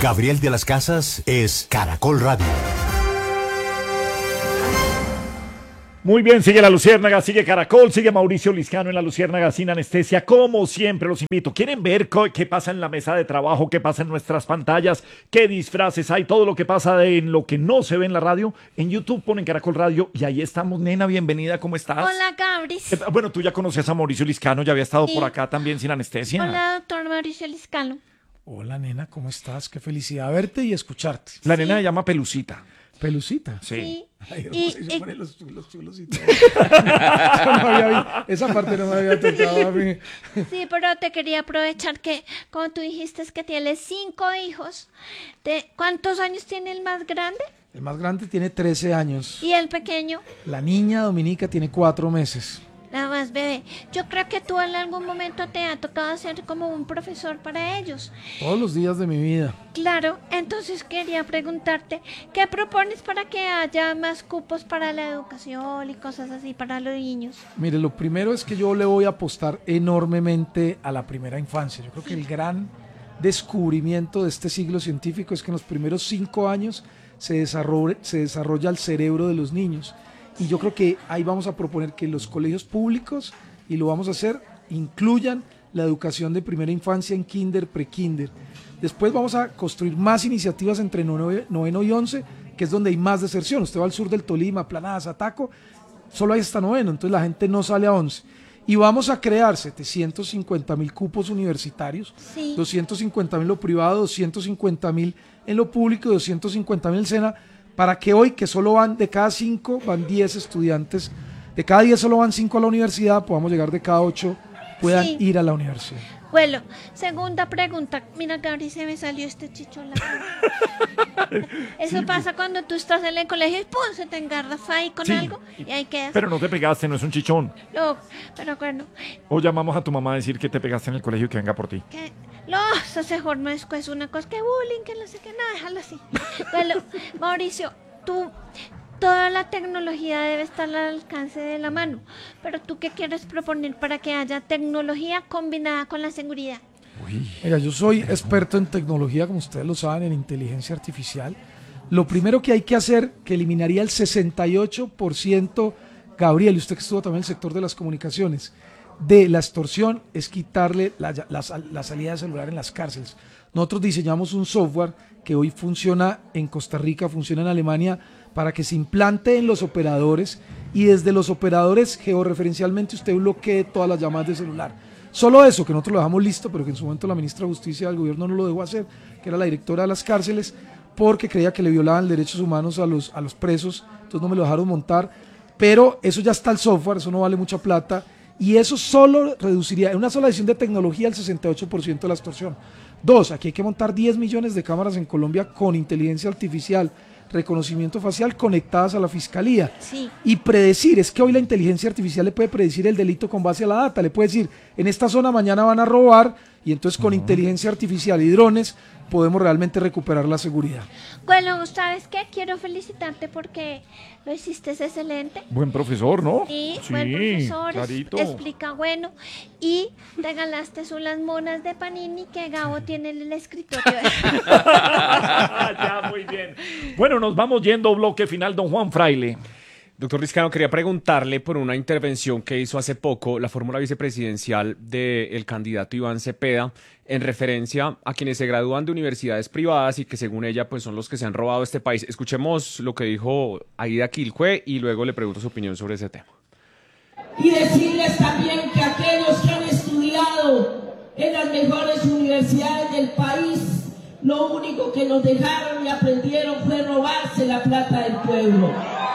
Gabriel de las Casas es Caracol Radio. Muy bien, sigue La Luciérnaga, sigue Caracol, sigue Mauricio Liscano en La Luciérnaga sin anestesia. Como siempre, los invito. ¿Quieren ver qué pasa en la mesa de trabajo, qué pasa en nuestras pantallas, qué disfraces hay, todo lo que pasa en lo que no se ve en la radio? En YouTube ponen Caracol Radio y ahí estamos. Nena, bienvenida, ¿cómo estás? Hola, Gabris. Bueno, tú ya conoces a Mauricio Liscano, ya había estado por acá también sin anestesia. Hola, doctor Mauricio Liscano. Hola, nena, ¿cómo estás? Qué felicidad verte y escucharte. La nena se llama Pelucita. ¿Pelucita? Sí. Ay, se ponen los chulos y todo. Esa parte no me había tocado a mí. Sí, pero te quería aprovechar que, como tú dijiste, es que tienes 5 hijos. ¿Cuántos años tiene el más grande? El más grande tiene 13 años. ¿Y el pequeño? La niña Dominica tiene 4 meses. Nada más, bebé. Yo creo que tú en algún momento te ha tocado ser como un profesor para ellos. Todos los días de mi vida. Claro, entonces quería preguntarte, ¿qué propones para que haya más cupos para la educación y cosas así para los niños? Mire, lo primero es que yo le voy a apostar enormemente a la primera infancia. Yo creo que el gran descubrimiento de este siglo científico es que en los primeros 5 años se desarrolla el cerebro de los niños. Y yo creo que ahí vamos a proponer que los colegios públicos, y lo vamos a hacer, incluyan la educación de primera infancia en kinder, pre-kinder. Después vamos a construir más iniciativas entre noveno y 11, que es donde hay más deserción. Usted va al sur del Tolima, Planadas, Ataco, solo hay hasta noveno, entonces la gente no sale a 11. Y vamos a crear 750.000 cupos universitarios, Sí. 250.000 en lo privado, 250.000 en lo público y 250.000 en SENA, para que hoy, que solo van de cada 5, van 10 estudiantes, de cada 10 solo van 5 a la universidad, podamos llegar de cada 8 puedan Sí. ir a la universidad. Bueno, segunda pregunta. Mira, Gabri, se me salió este chicho en la cara. Eso pasa cuando tú estás en el colegio y ¡pum! Se te engarras ahí con Sí. algo y ahí quedas. Pero no te pegaste, no es un chichón. No, pero bueno, O llamamos a tu mamá a decir que te pegaste en el colegio y que venga por ti. que no, eso mejor no es una cosa que bullying, que no sé qué, nada, déjalo así. Bueno, Mauricio, toda la tecnología debe estar al alcance de la mano, pero ¿tú qué quieres proponer para que haya tecnología combinada con la seguridad? Mira, yo soy experto en tecnología, como ustedes lo saben, en inteligencia artificial. Lo primero que hay que hacer, que eliminaría el 68%, Gabriel, y usted que estuvo también en el sector de las comunicaciones, de la extorsión, es quitarle la salida de celular en las cárceles. Nosotros diseñamos un software que hoy funciona en Costa Rica, funciona en Alemania, para que se implante en los operadores y desde los operadores georreferencialmente usted bloquee todas las llamadas de celular. Solo eso, que nosotros lo dejamos listo, pero que en su momento la ministra de Justicia del gobierno no lo dejó hacer, que era la directora de las cárceles, porque creía que le violaban derechos humanos a los presos, entonces no me lo dejaron montar, pero eso ya está el software, eso no vale mucha plata, y eso solo reduciría, en una sola edición de tecnología, el 68% de la extorsión. 2, aquí hay que montar 10 millones de cámaras en Colombia con inteligencia artificial, reconocimiento facial conectadas a la fiscalía. Sí. Y predecir, es que hoy la inteligencia artificial le puede predecir el delito con base a la data, le puede decir, en esta zona mañana van a robar, y entonces con inteligencia artificial y drones podemos realmente recuperar la seguridad. Bueno, ¿sabes qué? Quiero felicitarte porque lo hiciste excelente. Buen profesor, ¿no? Sí, buen profesor, clarito. explica bueno. Y te ganaste unas monas de Panini que Gabo tiene en el escritorio. Ya, muy bien. Bueno, nos vamos yendo, bloque final, don Juan Fraile. Doctor Liscano, quería preguntarle por una intervención que hizo hace poco la fórmula vicepresidencial del candidato Iván Cepeda en referencia a quienes se gradúan de universidades privadas y que según ella pues son los que se han robado este país. Escuchemos lo que dijo Aida Quilcue y luego le pregunto su opinión sobre ese tema. Y decirles también que aquellos que han estudiado en las mejores universidades del país, lo único que nos dejaron y aprendieron fue robarse la plata del pueblo.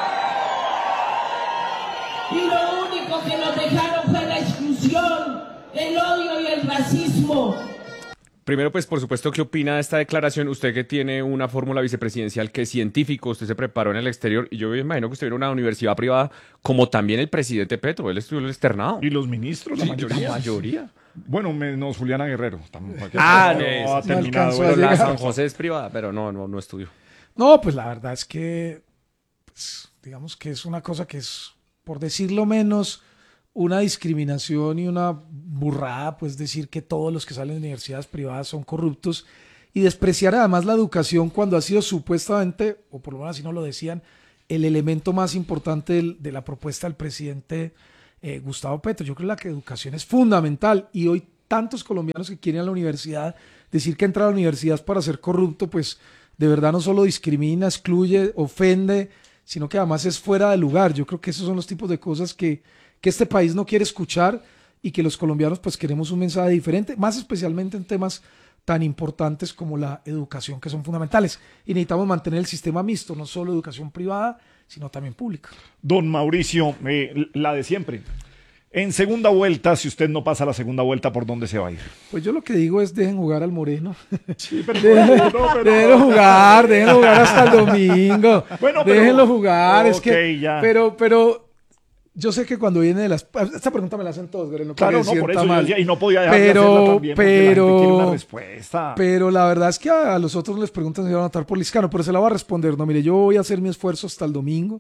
Y lo único que nos dejaron fue la exclusión, el odio y el racismo. Primero, pues, por supuesto, ¿qué opina de esta declaración? Usted que tiene una fórmula vicepresidencial que es científico, usted se preparó en el exterior y yo me imagino que usted viene a una universidad privada como también el presidente Petro, él estudió el externado. Y los ministros, la mayoría. La mayoría. Bueno, menos Juliana Guerrero. No Ah, ha no terminado. alcanzó a Pero la llegar. San José es privada, pero no estudió. No, pues la verdad es que, pues, digamos que es una cosa que es, por decirlo menos, una discriminación y una burrada, pues decir que todos los que salen de universidades privadas son corruptos. y despreciar además la educación cuando ha sido supuestamente, o por lo menos así no lo decían, el elemento más importante de la propuesta del presidente Gustavo Petro. Yo creo que la educación es fundamental y hoy tantos colombianos que quieren ir a la universidad, decir que entrar a la universidad es para ser corrupto, pues de verdad no solo discrimina, excluye, ofende, sino que además es fuera de lugar. Yo creo que esos son los tipos de cosas que este país no quiere escuchar y que los colombianos pues queremos un mensaje diferente, más especialmente en temas tan importantes como la educación, que son fundamentales. Y necesitamos mantener el sistema mixto, no solo educación privada, sino también pública. Don Mauricio, la de siempre. En segunda vuelta, si usted no pasa la segunda vuelta, ¿por dónde se va a ir? Pues yo lo que digo es dejen jugar al Moreno. Sí, pero déjenlo jugar hasta el domingo. Bueno, déjenlo jugar, es ok, que ya. pero yo sé que cuando viene de las... Esta pregunta me la hacen todos, Gabriel, Claro, no, por eso yo mal. decía, y no podía dejar de hacerla también, porque la gente quiere una respuesta. Pero la verdad es que a los otros les preguntan si van a votar por Liscano, pero se la va a responder. No, mire, yo voy a hacer mi esfuerzo hasta el domingo.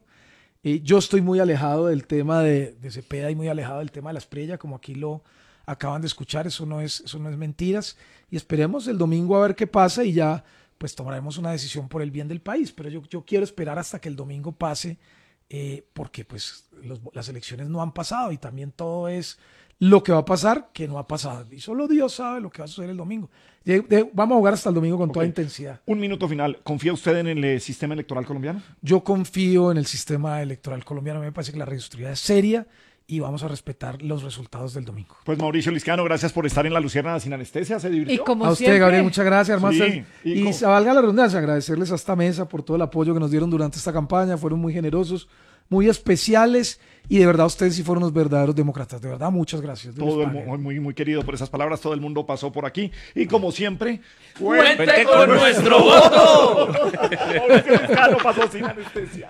Yo estoy muy alejado del tema de Cepeda y muy alejado del tema de la Espriella, como aquí lo acaban de escuchar, eso no es mentiras. Y esperemos el domingo a ver qué pasa y ya pues tomaremos una decisión por el bien del país. Pero yo quiero esperar hasta que el domingo pase, porque pues las elecciones no han pasado y también todo es lo que va a pasar que no ha pasado. Y solo Dios sabe lo que va a suceder el domingo. Vamos a jugar hasta el domingo con toda intensidad. Un minuto final. ¿Confía usted en el sistema electoral colombiano? Yo confío en el sistema electoral colombiano. Me parece que la registraduría es seria y vamos a respetar los resultados del domingo. Pues Mauricio Liscano, gracias por estar en La Luciérnaga sin anestesia. ¿Se divirtió? Y como a usted, siempre, Gabriel, muchas gracias, hermano. Sí, y valga la redundancia, agradecerles a esta mesa por todo el apoyo que nos dieron durante esta campaña. Fueron muy generosos, muy especiales y de verdad ustedes sí fueron los verdaderos demócratas. De verdad, muchas gracias. Muy, muy querido por esas palabras. Todo el mundo pasó por aquí. Y como siempre, ¡cuente con nuestro voto! Mauricio Liscano pasó sin anestesia.